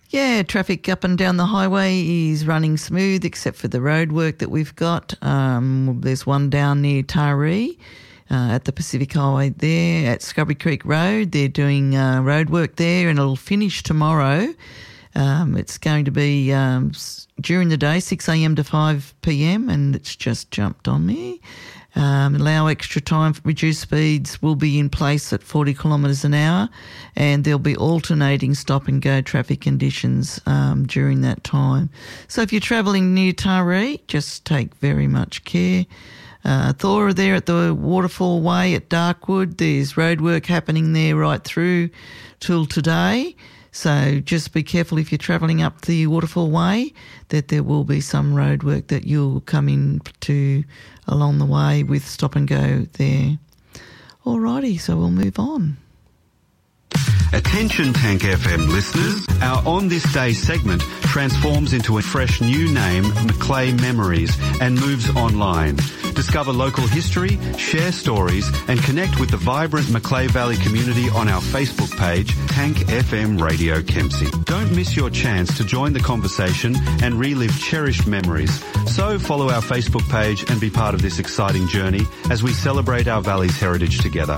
Yeah, traffic up and down the highway is running smooth except for the road work that we've got. There's one down near Taree at the Pacific Highway there at Scrubby Creek Road. They're doing road work there and it'll finish tomorrow. It's going to be during the day, 6 a.m. to 5 p.m, and it's just jumped on me. Allow extra time for reduced speeds will be in place at 40 kilometres an hour, and there'll be alternating stop and go traffic conditions during that time. So if you're travelling near Taree, just take very much care. Thora there at the Waterfall Way at Darkwood, there's road work happening there right through till today. So just be careful if you're travelling up the Waterfall Way that there will be some road work that you'll come into along the way with stop and go there. Alrighty, so we'll move on. Attention Tank FM listeners, our On This Day segment transforms into a fresh new name, Macleay Memories, and moves online. Discover local history, share stories and connect with the vibrant Macleay Valley community on our Facebook page, Tank FM Radio Kempsey. Don't miss your chance to join the conversation and relive cherished memories. So follow our Facebook page and be part of this exciting journey as we celebrate our valley's heritage together.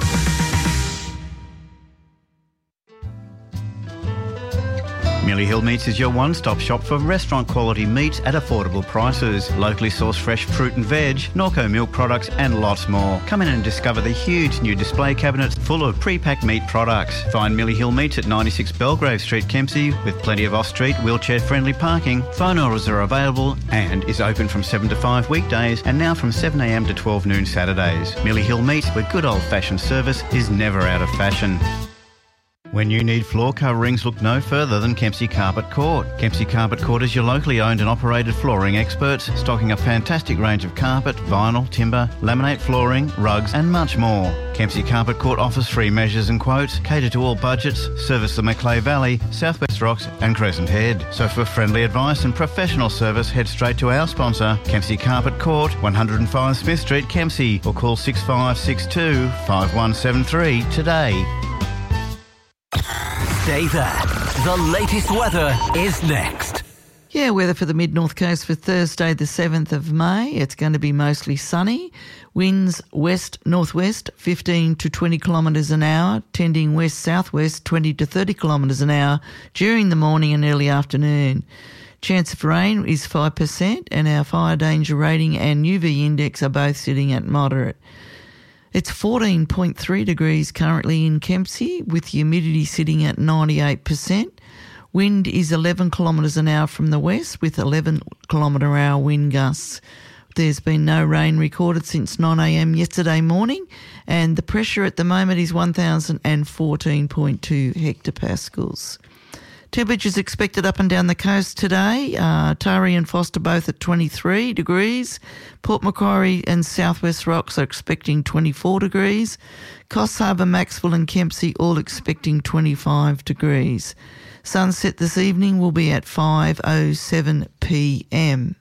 Millie Hill Meats is your one-stop shop for restaurant-quality meats at affordable prices. Locally sourced fresh fruit and veg, Norco milk products and lots more. Come in and discover the huge new display cabinets full of pre-packed meat products. Find Millie Hill Meats at 96 Belgrave Street, Kempsey, with plenty of off-street, wheelchair-friendly parking. Phone orders are available and is open from 7 to 5 weekdays and now from 7 a.m. to 12 noon Saturdays. Millie Hill Meats, where good old-fashioned service is never out of fashion. When you need floor coverings, look no further than Kempsey Carpet Court. Kempsey Carpet Court is your locally owned and operated flooring experts, stocking a fantastic range of carpet, vinyl, timber, laminate flooring, rugs and much more. Kempsey Carpet Court offers free measures and quotes, cater to all budgets, service the Macleay Valley, Southwest Rocks and Crescent Head. So for friendly advice and professional service, head straight to our sponsor, Kempsey Carpet Court, 105 Smith Street, Kempsey, or call 6562 5173 today. Stay there. The latest weather is next. Yeah, weather for the mid-north coast for Thursday the 7th of May. It's going to be mostly sunny. Winds west-northwest 15 to 20 kilometres an hour, tending west-southwest 20 to 30 kilometres an hour during the morning and early afternoon. Chance of rain is 5% and our fire danger rating and UV index are both sitting at moderate. It's 14.3 degrees currently in Kempsey with humidity sitting at 98%. Wind is 11 kilometres an hour from the west with 11 kilometre hour wind gusts. There's been no rain recorded since 9 a.m. yesterday morning and the pressure at the moment is 1,014.2 hectopascals. Temperatures expected up and down the coast today. Taree and Foster both at 23 degrees. Port Macquarie and Southwest Rocks are expecting 24 degrees. Coffs Harbour, Maxwell and Kempsey all expecting 25 degrees. Sunset this evening will be at 5:07 p.m.